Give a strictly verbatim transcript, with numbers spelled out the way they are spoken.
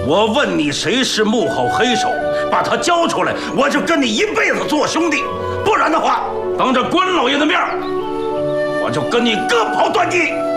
我问你谁是幕后黑手，把他交出来，我就跟你一辈子做兄弟；不然的话，当着关老爷的面，我就跟你各跑断地。